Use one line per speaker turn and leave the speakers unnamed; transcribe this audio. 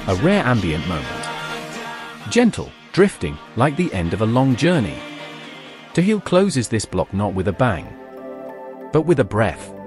a rare ambient moment. Gentle, drifting, like the end of a long journey. Tahil closes this block not with a bang, but with a breath.